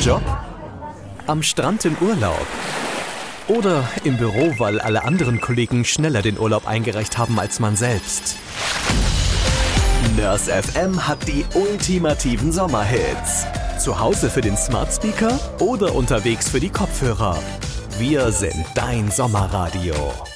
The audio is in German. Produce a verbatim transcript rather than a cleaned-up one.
Job? Am Strand im Urlaub? Oder im Büro, weil alle anderen Kollegen schneller den Urlaub eingereicht haben als man selbst? Nurse F M hat die ultimativen Sommerhits. Zu Hause für den Smart Speaker oder unterwegs für die Kopfhörer. Wir sind dein Sommerradio.